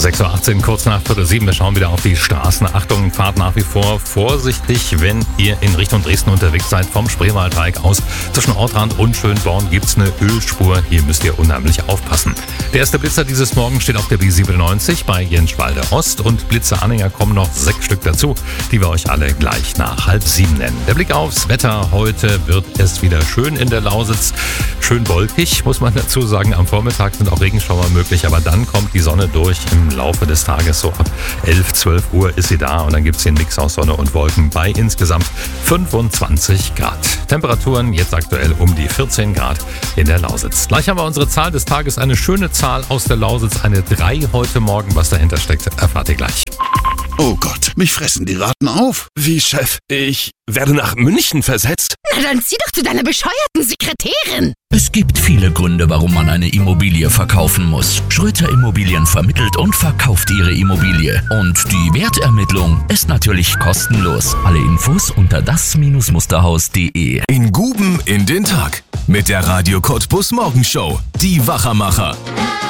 6.18 Uhr, kurz nach 6:45. Wir schauen wieder auf die Straßen. Achtung, fahrt nach wie vor vorsichtig, wenn ihr in Richtung Dresden unterwegs seid. Vom Spreewalddreieck aus zwischen Ortrand und Schönborn gibt's eine Ölspur. Hier müsst ihr unheimlich aufpassen. Der erste Blitzer dieses Morgen steht auf der B97 bei Jenschwalde Ost und Blitzeranhänger kommen noch 6 Stück dazu, die wir euch alle gleich nach 6:30 nennen. Der Blick aufs Wetter. Heute wird es wieder schön in der Lausitz. Schön wolkig, muss man dazu sagen. Am Vormittag sind auch Regenschauer möglich, aber dann kommt die Sonne durch im Laufe des Tages. So ab 11, 12 Uhr ist sie da und dann gibt es hier einen Mix aus Sonne und Wolken bei insgesamt 25 Grad. Temperaturen jetzt aktuell um die 14 Grad in der Lausitz. Gleich haben wir unsere Zahl des Tages, eine schöne Zahl aus der Lausitz, eine 3 heute Morgen. Was dahinter steckt, erfahrt ihr gleich. Oh Gott, mich fressen die Ratten auf. Wie, Chef? Ich werde nach München versetzt? Na dann zieh doch zu deiner bescheuerten Sekretärin. Es gibt viele Gründe, warum man eine Immobilie verkaufen muss. Schröter Immobilien vermittelt und verkauft Ihre Immobilie. Und die Wertermittlung ist natürlich kostenlos. Alle Infos unter das-musterhaus.de. In Guben in den Tag mit der Radio Cottbus Morgenshow. Die Wachermacher.